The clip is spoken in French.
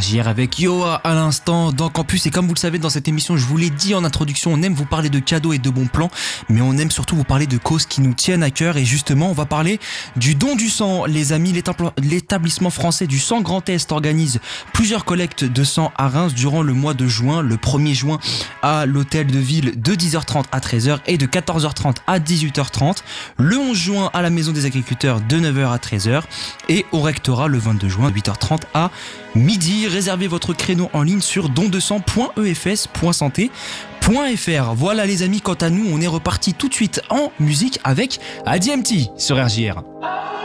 RJR avec Yoa à l'instant dans Campus. Et comme vous le savez, dans cette émission, je vous l'ai dit en introduction, on aime vous parler de cadeaux et de bons plans, mais on aime surtout vous parler de causes qui nous tiennent à cœur. Et justement, on va parler du don du sang. Les amis, l'établissement français du sang Grand Est organise plusieurs collectes de sang à Reims durant le mois de juin. Le 1er juin à l'hôtel de ville de 10h30 à 13h et de 14h30 à 18h30. Le 11 juin à la maison des agriculteurs de 9h à 13h et au rectorat le 22 juin de 8h30 à midi. Réservez votre créneau en ligne sur dondesang.efs.santé.fr. Voilà les amis, quant à nous, on est reparti tout de suite en musique avec ADMT sur RJR.